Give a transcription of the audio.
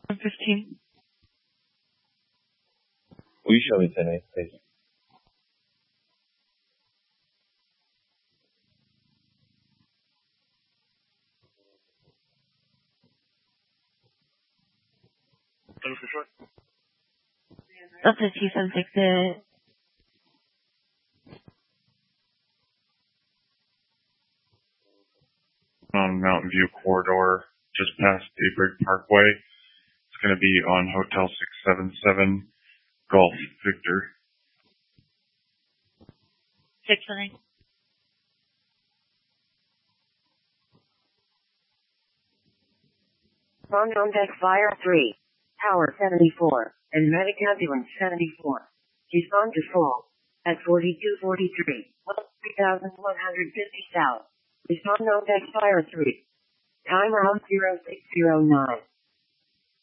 15. Will you show me 10-8, please? Delta 276. On Mountain View Corridor, just past Daybreak Parkway. It's going to be on Hotel 677 Golf Victor. 6-9. Phone on deck Fire 3, Tower 74, and Medic Ambulance 74. Respond to fall at 4243, 3150 South. Respond on deck Fire 3. Timer on 0609.